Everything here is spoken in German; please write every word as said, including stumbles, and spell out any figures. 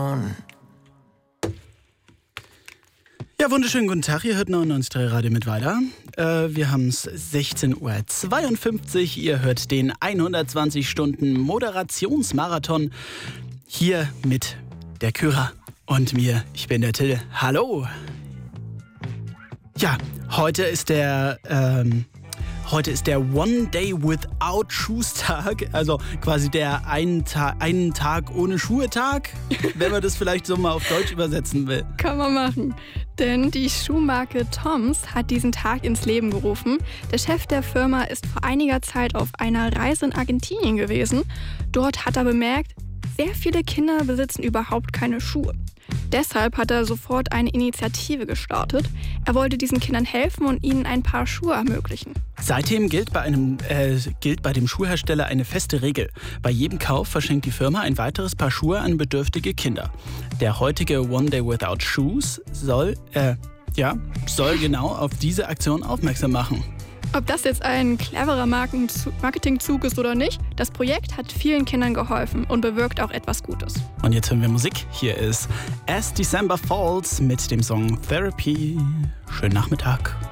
Ja, wunderschönen guten Tag, ihr hört neunundneunzig Komma drei Radio mit weiter. Äh, wir haben es sechzehn Uhr zweiundfünfzig, ihr hört den hundertzwanzig Stunden Moderationsmarathon hier mit der Kyra und mir. Ich bin der Till. Hallo! Ja, heute ist der... Ähm, Heute ist der One Day Without Shoes Tag, also quasi der einen, Ta- einen Tag ohne Schuhe Tag, wenn man das vielleicht so mal auf Deutsch übersetzen will. Kann man machen, denn die Schuhmarke Toms hat diesen Tag ins Leben gerufen. Der Chef der Firma ist vor einiger Zeit auf einer Reise in Argentinien gewesen. Dort hat er bemerkt, sehr viele Kinder besitzen überhaupt keine Schuhe. Deshalb hat er sofort eine Initiative gestartet. Er wollte diesen Kindern helfen und ihnen ein paar Schuhe ermöglichen. Seitdem gilt bei, einem, äh, gilt bei dem Schuhhersteller eine feste Regel. Bei jedem Kauf verschenkt die Firma ein weiteres Paar Schuhe an bedürftige Kinder. Der heutige One Day Without Shoes soll, äh, ja, soll genau auf diese Aktion aufmerksam machen. Ob das jetzt ein cleverer Marketingzug ist oder nicht, das Projekt hat vielen Kindern geholfen und bewirkt auch etwas Gutes. Und jetzt hören wir Musik. Hier ist As December Falls mit dem Song Therapy. Schönen Nachmittag.